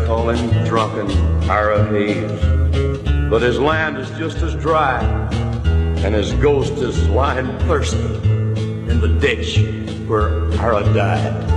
call him drunken Ira Hayes, but his land is just as dry, and his ghost is lying thirsty in the ditch where Ira died.